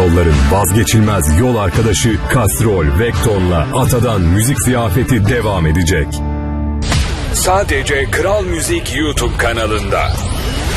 yolların vazgeçilmez yol arkadaşı Kastrol Vekton'la Atadan Müzik Ziyafeti devam edecek. Sadece Kral Müzik YouTube kanalında.